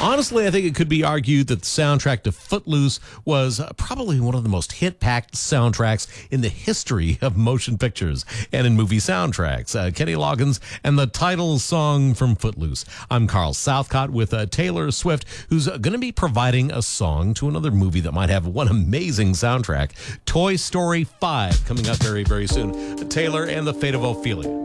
Honestly, I think it could be argued that the soundtrack to Footloose was probably one of the most hit-packed soundtracks in the history of motion pictures and in movie soundtracks. Kenny Loggins and the title song from Footloose. I'm Carl Southcott with Taylor Swift, who's going to be providing a song to another movie that might have one amazing soundtrack, Toy Story 5, coming up very, very soon. Taylor and the Fate of Ophelia.